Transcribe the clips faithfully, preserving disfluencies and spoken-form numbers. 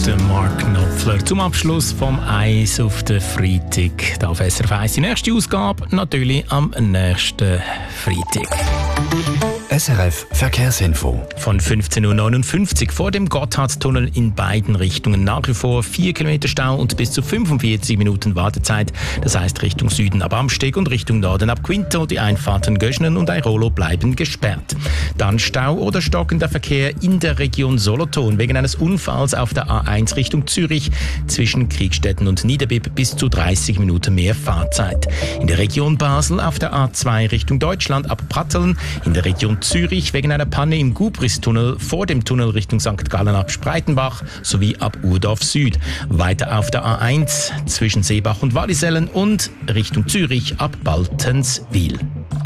der Mark Knopfler zum Abschluss vom Eis auf den Freitag. Da auf S R F eins die nächste Ausgabe, natürlich am nächsten Freitag. S R F Verkehrsinfo. Von fünfzehn Uhr neunundfünfzig vor dem Gotthardtunnel in beiden Richtungen nach wie vor vier Kilometer Stau und bis zu fünfundvierzig Minuten Wartezeit. Das heißt Richtung Süden ab Amsteg und Richtung Norden ab Quinto. Die Einfahrten Göschnen und Airolo bleiben gesperrt. Dann Stau oder stockender Verkehr in der Region Solothurn wegen eines Unfalls auf der A eins Richtung Zürich zwischen Kriegstetten und Niederbipp bis zu dreißig Minuten mehr Fahrzeit. In der Region Basel auf der A zwei Richtung Deutschland ab Pratteln. In der Region Zürich wegen einer Panne im Gubristunnel vor dem Tunnel Richtung Sankt Gallen ab Spreitenbach sowie ab Urdorf Süd. Weiter auf der A eins zwischen Seebach und Wallisellen und Richtung Zürich ab Baltenswil.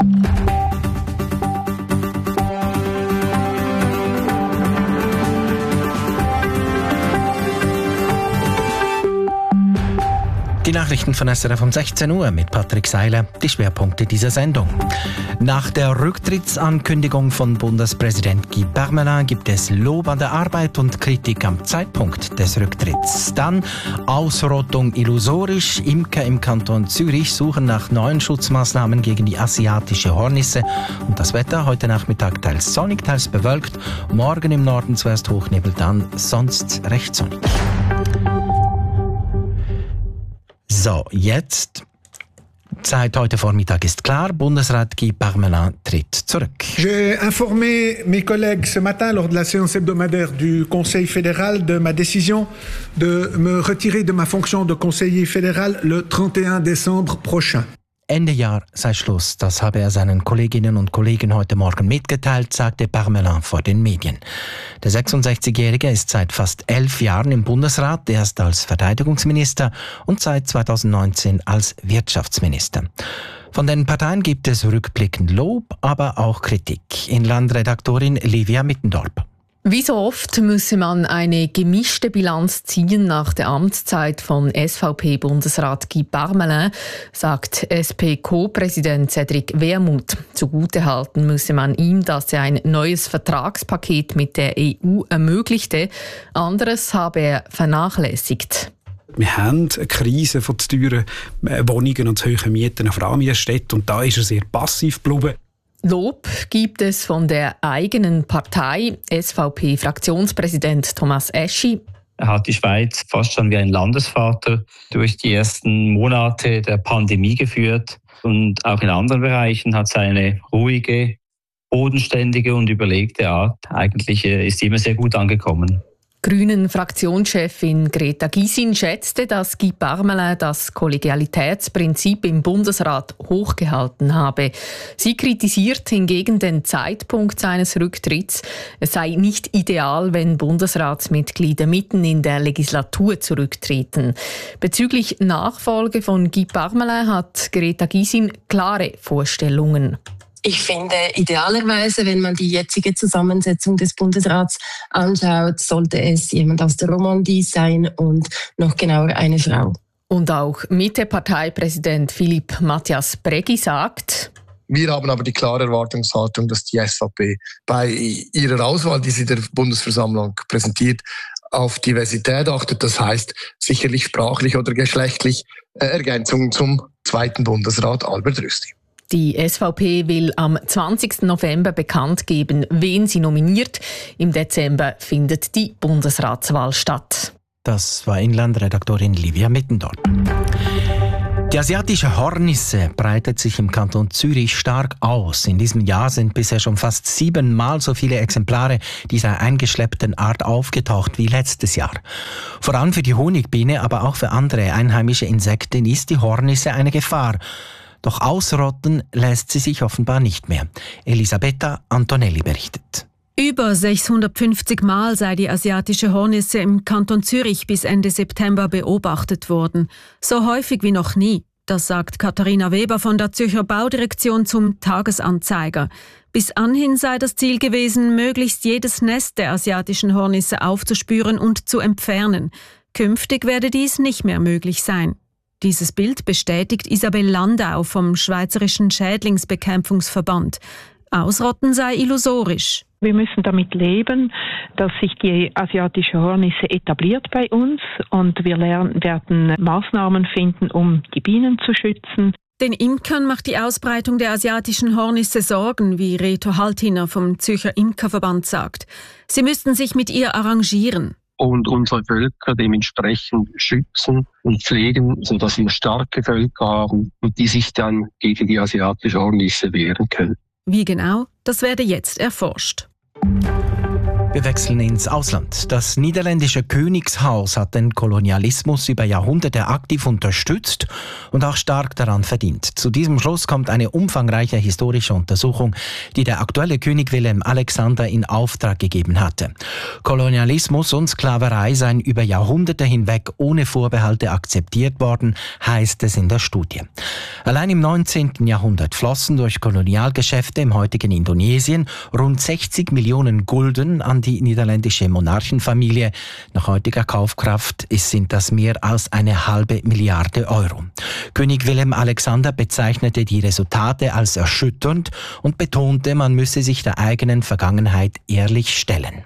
Die Nachrichten von S R F um sechzehn Uhr mit Patrick Seiler, die Schwerpunkte dieser Sendung. Nach der Rücktrittsankündigung von Bundespräsident Guy Parmelin gibt es Lob an der Arbeit und Kritik am Zeitpunkt des Rücktritts. Dann Ausrottung illusorisch. Imker im Kanton Zürich suchen nach neuen Schutzmaßnahmen gegen die asiatische Hornisse. Und das Wetter heute Nachmittag teils sonnig, teils bewölkt. Morgen im Norden zuerst Hochnebel, dann sonst recht sonnig. So, jetzt, seit heute Vormittag ist klar, Bundesrat Guy Parmelin tritt zurück. J'ai informé mes collègues ce matin lors de la séance hebdomadaire du Conseil fédéral de ma décision de me retirer de ma fonction de conseiller fédéral le trente et un décembre prochain. Ende Jahr sei Schluss, das habe er seinen Kolleginnen und Kollegen heute Morgen mitgeteilt, sagte Parmelin vor den Medien. Der sechsundsechzigjährige ist seit fast elf Jahren im Bundesrat, erst als Verteidigungsminister und seit zweitausendneunzehn als Wirtschaftsminister. Von den Parteien gibt es rückblickend Lob, aber auch Kritik. Inlandredaktorin Livia Mittendorp. Wie so oft müsse man eine gemischte Bilanz ziehen nach der Amtszeit von S V P-Bundesrat Guy Parmelin, sagt S P-Co-Präsident Cedric Wermuth. Zugutehalten müsse man ihm, dass er ein neues Vertragspaket mit der E U ermöglichte. Anderes habe er vernachlässigt. Wir haben eine Krise von den teuren Wohnungen und zu hohen Mieten, vor allem in der Stadt, und da ist er sehr passiv geblieben. Lob gibt es von der eigenen Partei. S V P-Fraktionspräsident Thomas Eschi. Er hat die Schweiz fast schon wie ein Landesvater durch die ersten Monate der Pandemie geführt. Und auch in anderen Bereichen hat seine ruhige, bodenständige und überlegte Art eigentlich ist immer sehr gut angekommen. Grünen-Fraktionschefin Greta Gysin schätzte, dass Guy Parmelin das Kollegialitätsprinzip im Bundesrat hochgehalten habe. Sie kritisiert hingegen den Zeitpunkt seines Rücktritts. Es sei nicht ideal, wenn Bundesratsmitglieder mitten in der Legislatur zurücktreten. Bezüglich Nachfolge von Guy Parmelin hat Greta Gysin klare Vorstellungen. Ich finde, idealerweise, wenn man die jetzige Zusammensetzung des Bundesrats anschaut, sollte es jemand aus der Romandie sein und noch genauer eine Frau. Und auch Mitte-Parteipräsident Philippe Matthias Bregui sagt: Wir haben aber die klare Erwartungshaltung, dass die S V P bei ihrer Auswahl, die sie der Bundesversammlung präsentiert, auf Diversität achtet. Das heißt sicherlich sprachlich oder geschlechtlich äh, Ergänzungen zum zweiten Bundesrat Albert Rösti. Die S V P will am zwanzigsten November bekannt geben, wen sie nominiert. Im Dezember findet die Bundesratswahl statt. Das war Inlandredaktorin Livia Mittendorf. Die asiatische Hornisse breitet sich im Kanton Zürich stark aus. In diesem Jahr sind bisher schon fast siebenmal so viele Exemplare dieser eingeschleppten Art aufgetaucht wie letztes Jahr. Vor allem für die Honigbiene, aber auch für andere einheimische Insekten ist die Hornisse eine Gefahr. Doch ausrotten lässt sie sich offenbar nicht mehr. Elisabetta Antonelli berichtet. Über sechshundertfünfzig Mal sei die asiatische Hornisse im Kanton Zürich bis Ende September beobachtet worden. So häufig wie noch nie. Das sagt Katharina Weber von der Zürcher Baudirektion zum Tagesanzeiger. Bis anhin sei das Ziel gewesen, möglichst jedes Nest der asiatischen Hornisse aufzuspüren und zu entfernen. Künftig werde dies nicht mehr möglich sein. Dieses Bild bestätigt Isabel Landau vom Schweizerischen Schädlingsbekämpfungsverband. Ausrotten sei illusorisch. Wir müssen damit leben, dass sich die asiatische Hornisse etabliert bei uns und wir lernen, werden Maßnahmen finden, um die Bienen zu schützen. Den Imkern macht die Ausbreitung der asiatischen Hornisse Sorgen, wie Reto Haltiner vom Zürcher Imkerverband sagt. Sie müssten sich mit ihr arrangieren. Und unsere Völker dementsprechend schützen und pflegen, sodass wir starke Völker haben und die sich dann gegen die asiatische Hornisse wehren können. Wie genau, das werde jetzt erforscht. Wir wechseln ins Ausland. Das niederländische Königshaus hat den Kolonialismus über Jahrhunderte aktiv unterstützt und auch stark daran verdient. Zu diesem Schluss kommt eine umfangreiche historische Untersuchung, die der aktuelle König Willem Alexander in Auftrag gegeben hatte. Kolonialismus und Sklaverei seien über Jahrhunderte hinweg ohne Vorbehalte akzeptiert worden, heißt es in der Studie. Allein im neunzehnten Jahrhundert flossen durch Kolonialgeschäfte im heutigen Indonesien rund sechzig Millionen Gulden an die niederländische Monarchenfamilie. Nach heutiger Kaufkraft sind das mehr als eine halbe Milliarde Euro. König Willem Alexander bezeichnete die Resultate als erschütternd und betonte, man müsse sich der eigenen Vergangenheit ehrlich stellen.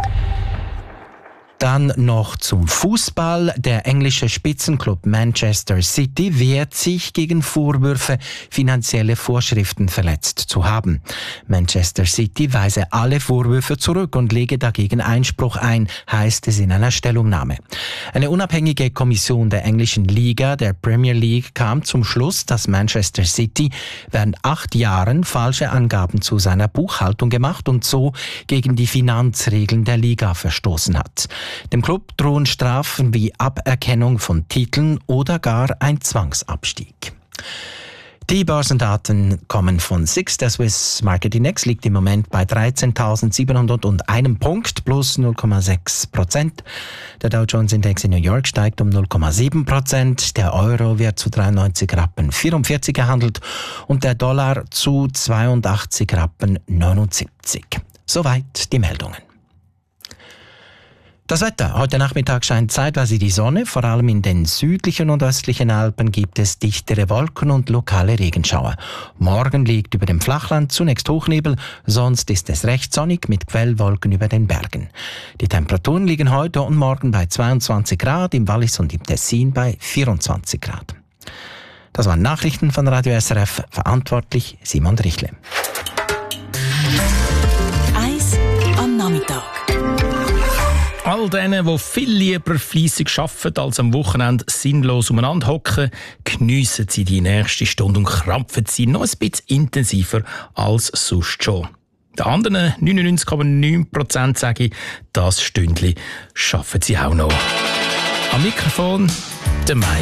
Dann noch zum Fußball. Der englische Spitzenclub Manchester City wehrt sich gegen Vorwürfe, finanzielle Vorschriften verletzt zu haben. Manchester City weise alle Vorwürfe zurück und lege dagegen Einspruch ein, heißt es in einer Stellungnahme. Eine unabhängige Kommission der englischen Liga, der Premier League, kam zum Schluss, dass Manchester City während acht Jahren falsche Angaben zu seiner Buchhaltung gemacht und so gegen die Finanzregeln der Liga verstoßen hat. Dem Club drohen Strafen wie Aberkennung von Titeln oder gar ein Zwangsabstieg. Die Börsendaten kommen von S I X. Der Swiss Market Index liegt im Moment bei dreizehntausendsiebenhunderteins Punkt, plus null Komma sechs Prozent. Der Dow Jones Index in New York steigt um null Komma sieben Prozent. Der Euro wird zu dreiundneunzig Rappen vierundvierzig gehandelt und der Dollar zu zweiundachtzig Rappen neunundsiebzig. Soweit die Meldungen. Das Wetter. Heute Nachmittag scheint zeitweise die Sonne. Vor allem in den südlichen und östlichen Alpen gibt es dichtere Wolken und lokale Regenschauer. Morgen liegt über dem Flachland zunächst Hochnebel, sonst ist es recht sonnig mit Quellwolken über den Bergen. Die Temperaturen liegen heute und morgen bei zweiundzwanzig Grad, im Wallis und im Tessin bei vierundzwanzig Grad. Das waren Nachrichten von Radio S R F, verantwortlich Simon Richle. Eis am Nachmittag. All denen, die viel lieber fleissig arbeiten, als am Wochenende sinnlos umeinander hocken, geniessen sie die nächste Stunde und krampfen sie noch ein bisschen intensiver als sonst schon. Den anderen neunundneunzig Komma neun Prozent sage ich, das Stündchen schaffen sie auch noch. Am Mikrofon der Mai.